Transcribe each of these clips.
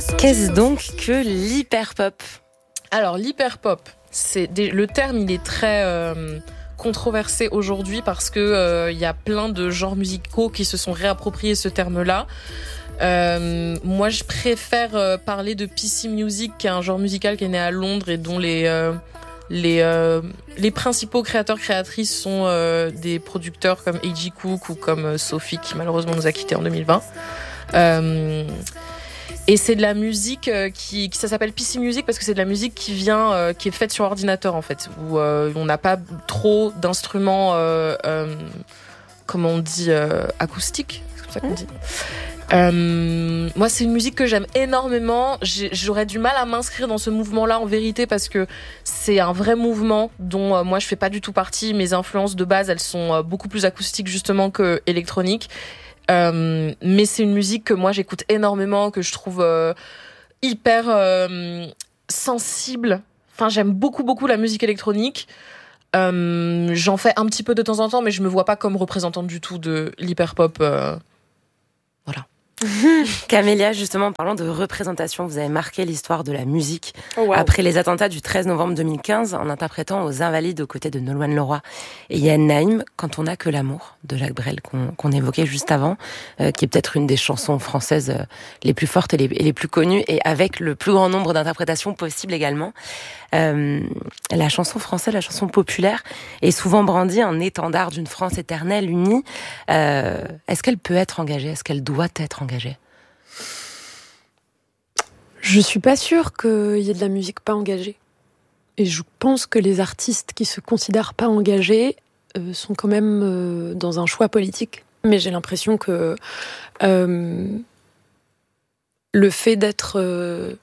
Qu'est-ce donc que l'hyperpop ? Alors l'hyperpop, le terme il est très controversé aujourd'hui parce que y a plein de genres musicaux qui se sont réappropriés ce terme-là. Moi je préfère parler de PC Music, qui est un genre musical qui est né à Londres et dont les principaux créateurs-créatrices sont des producteurs comme A.G. Cook ou comme Sophie, qui malheureusement nous a quittés en 2020. Et c'est de la musique ça s'appelle PC Music parce que c'est de la musique qui est faite sur ordinateur en fait, où on n'a pas trop d'instruments, comment on dit, acoustiques, c'est comme ça qu'on dit. Moi, c'est une musique que j'aime énormément. J'aurais du mal à m'inscrire dans ce mouvement-là en vérité parce que c'est un vrai mouvement dont moi je fais pas du tout partie. Mes influences de base, elles sont beaucoup plus acoustiques justement que électroniques. Mais c'est une musique que moi j'écoute énormément, que je trouve hyper sensible. Enfin, j'aime beaucoup la musique électronique. J'en fais un petit peu de temps en temps, mais je me vois pas comme représentante du tout de l'hyperpop. Voilà. Camélia, justement, en parlant de représentation, vous avez marqué l'histoire de la musique après les attentats du 13 novembre 2015 en interprétant aux Invalides aux côtés de Nolwenn Leroy et Yann Naïm, Quand on n'a que l'amour de Jacques Brel qu'on évoquait juste avant, qui est peut-être une des chansons françaises les plus fortes et les plus connues et avec le plus grand nombre d'interprétations possibles également. La chanson française, la chanson populaire est souvent brandie en étendard d'une France éternelle, unie. Est-ce qu'elle peut être engagée ? Est-ce qu'elle doit être engagée ? Je suis pas sûre qu'il y ait de la musique pas engagée. Et je pense que les artistes qui se considèrent pas engagés sont quand même dans un choix politique. Mais j'ai l'impression que le fait d'être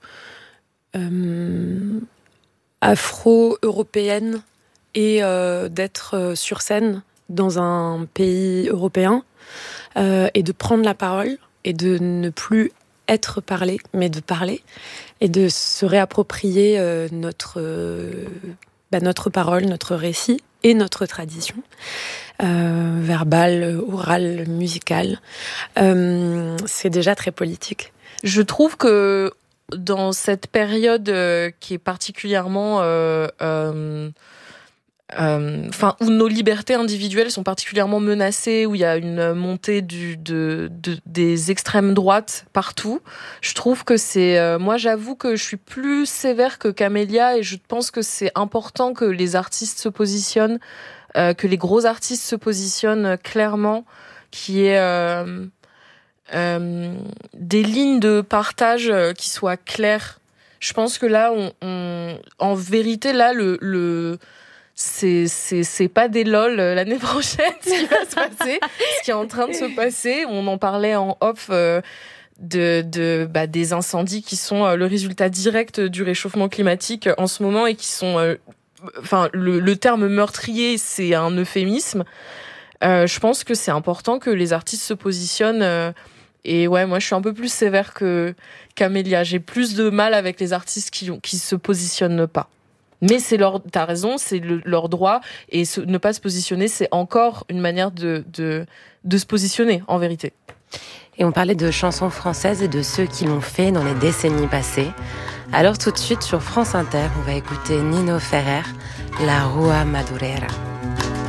afro-européenne et d'être sur scène dans un pays européen et de prendre la parole et de ne plus être parlé, mais de parler et de se réapproprier notre parole, notre récit et notre tradition verbale, orale, musicale. C'est déjà très politique. Je trouve que dans cette période qui est particulièrement où nos libertés individuelles sont particulièrement menacées, où il y a une montée des extrêmes droites partout, je trouve que moi j'avoue que je suis plus sévère que Camélia et je pense que c'est important que les artistes se positionnent, que les gros artistes se positionnent clairement, qu'il y ait des lignes de partage qui soient claires. Je pense que là, en vérité, là, c'est pas des lol l'année prochaine ce qui va se passer, ce qui est en train de se passer. On en parlait en off des incendies qui sont le résultat direct du réchauffement climatique en ce moment et qui sont le terme meurtrier, c'est un euphémisme. Je pense que c'est important que les artistes se positionnent. Et ouais, moi je suis un peu plus sévère que Camélia. J'ai plus de mal avec les artistes qui se positionnent pas. Mais t'as raison, c'est leur droit, et ne pas se positionner, c'est encore une manière de se positionner, en vérité. Et on parlait de chansons françaises et de ceux qui l'ont fait dans les décennies passées. Alors tout de suite, sur France Inter, on va écouter Nino Ferrer, La Rua Madureira.